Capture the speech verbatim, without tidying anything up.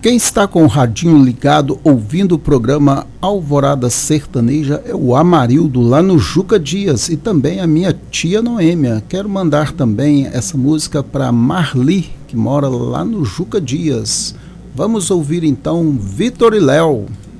Quem está com o radinho ligado ouvindo o programa Alvorada Sertaneja é o Amarildo lá no Juca Dias e também a minha tia Noêmia. Quero mandar também essa música para Marli, que mora lá no Juca Dias. Vamos ouvir então Vitor e Léo.